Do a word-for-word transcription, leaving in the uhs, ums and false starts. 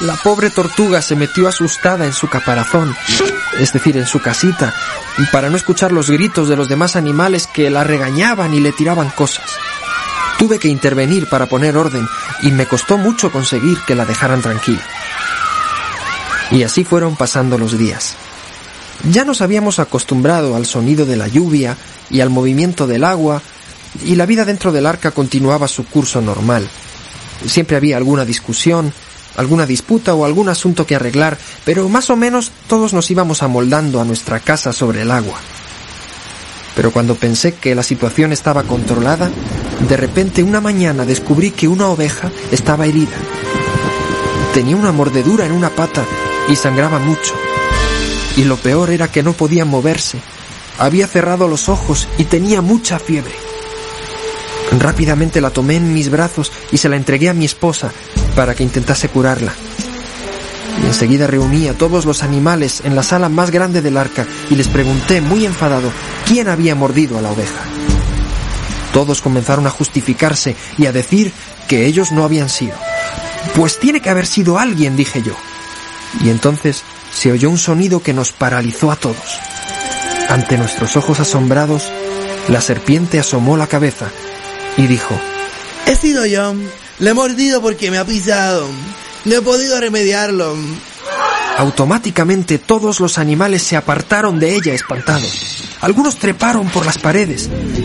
La pobre tortuga se metió asustada en su caparazón, es decir, en su casita, para no escuchar los gritos de los demás animales que la regañaban y le tiraban cosas. Tuve que intervenir para poner orden y me costó mucho conseguir que la dejaran tranquila. Y así fueron pasando los días. Ya nos habíamos acostumbrado al sonido de la lluvia y al movimiento del agua, y la vida dentro del arca continuaba su curso normal. Siempre había alguna discusión, alguna disputa o algún asunto que arreglar, pero más o menos todos nos íbamos amoldando a nuestra casa sobre el agua. Pero cuando pensé que la situación estaba controlada, de repente una mañana descubrí que una oveja estaba herida. Tenía una mordedura en una pata y sangraba mucho. Y lo peor era que no podía moverse. Había cerrado los ojos y tenía mucha fiebre. Rápidamente la tomé en mis brazos y se la entregué a mi esposa para que intentase curarla. Y enseguida reuní a todos los animales en la sala más grande del arca y les pregunté, muy enfadado, quién había mordido a la oveja. Todos comenzaron a justificarse y a decir que ellos no habían sido. Pues tiene que haber sido alguien, dije yo. Y entonces se oyó un sonido que nos paralizó a todos. Ante nuestros ojos asombrados, la serpiente asomó la cabeza y dijo: he sido yo, le he mordido porque me ha pisado, no he podido remediarlo. Automáticamente todos los animales se apartaron de ella espantados. Algunos treparon por las paredes